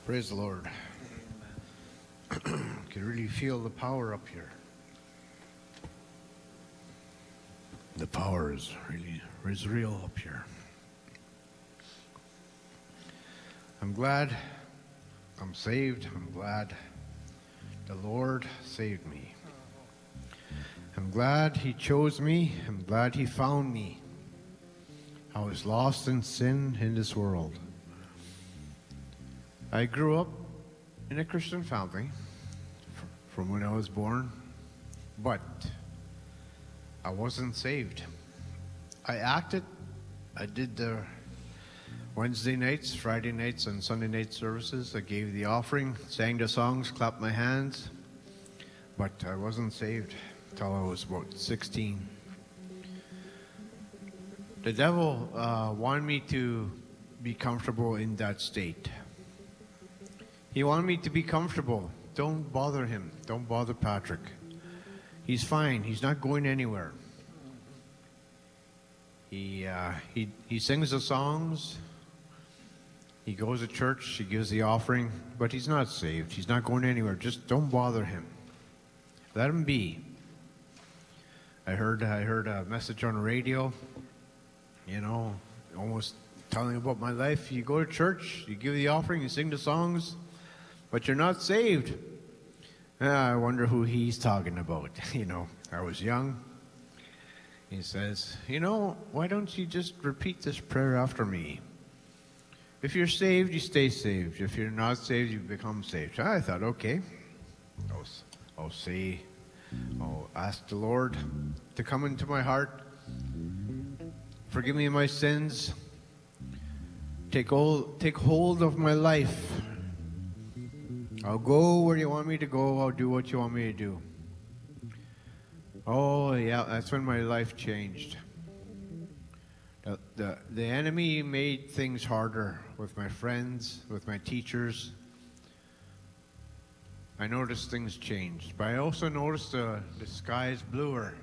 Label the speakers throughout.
Speaker 1: Praise the Lord. Can really feel the power up here. The power is real up here. I'm glad I'm saved. I'm glad the Lord saved me. I'm glad He chose me. I'm glad He found me. I was lost in sin in this world. I grew up in a Christian family from when I was born, but I wasn't saved. I did the Wednesday nights, Friday nights, and Sunday night services. I gave the offering, sang the songs, clapped my hands, but I wasn't saved until I was about 16. The devil wanted me to be comfortable in that state. He wanted me to be comfortable. Don't bother him. Don't bother Patrick. He's fine. He's not going anywhere. He sings the songs. He goes to church. He gives the offering, but he's not saved. He's not going anywhere. Just don't bother him. Let him be. I heard a message on the radio, almost telling about my life. You go to church, you give the offering, you sing the songs, but you're not saved. I wonder who he's talking about. I was young. He says, why don't you just repeat this prayer after me? If you're saved, you stay saved. If you're not saved, you become saved. I thought, okay, I'll ask the Lord to come into my heart, forgive me my sins, take hold of my life. I'll go where you want me to go. I'll do what you want me to do. Oh, yeah, that's when my life changed. The enemy made things harder with my friends, with my teachers. I noticed things changed, but I also noticed the sky is bluer.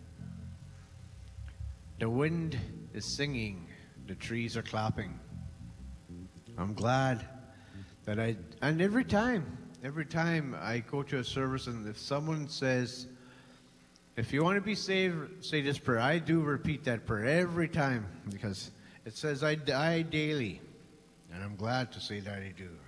Speaker 1: The wind is singing. The trees are clapping. I'm glad that and every time I go to a service, and if someone says, if you want to be saved, say this prayer. I do repeat that prayer every time because it says I die daily. And I'm glad to say that I do.